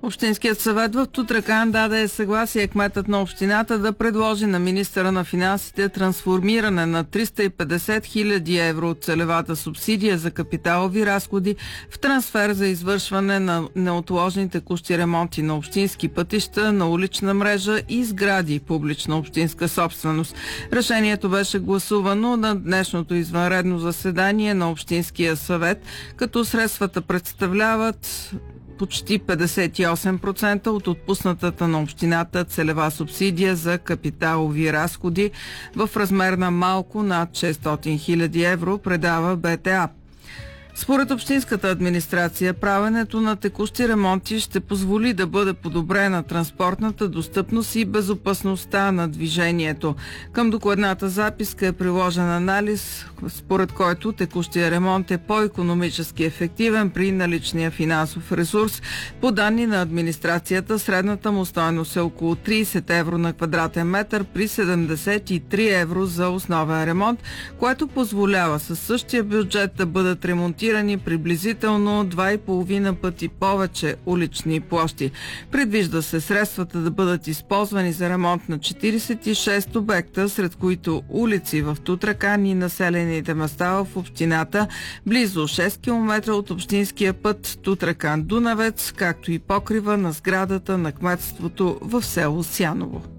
Общинският съвет в Тутракан даде съгласие кметът на общината да предложи на министъра на финансите трансформиране на 350 хиляди евро от целевата субсидия за капиталови разходи в трансфер за извършване на неотложни текущи ремонти на общински пътища, на улична мрежа и сгради публична общинска собственост. Решението беше гласувано на днешното извънредно заседание на Общинския съвет, като средствата представляват почти 58% от отпуснатата на общината целева субсидия за капиталови разходи в размер на малко над 600 хиляди евро, предава БТА. Според общинската администрация, правенето на текущи ремонти ще позволи да бъде подобрена транспортната достъпност и безопасността на движението. Към докладната записка е приложен анализ, според който текущия ремонт е по-икономически ефективен при наличния финансов ресурс. По данни на администрацията, средната му стойност е около 30 евро на квадратен метър при 73 евро за основен ремонт, което позволява със същия бюджет да бъдат ремонтирани приблизително 2,5 пъти повече улични площи. Предвижда се средствата да бъдат използвани за ремонт на 46 обекта, сред които улици в Тутракан и населените места в общината, близо 6 км от общинския път Тутракан-Дунавец, както и покрива на сградата на кметството в село Сяново.